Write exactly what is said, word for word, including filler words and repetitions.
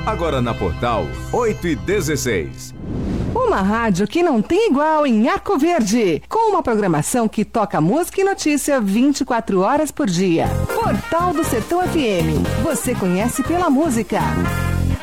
Agora na Portal, oito e dezesseis. Uma rádio que não tem igual em Arco Verde, com uma programação que toca música e notícia vinte e quatro horas por dia. Portal do Sertão F M. Você conhece pela música.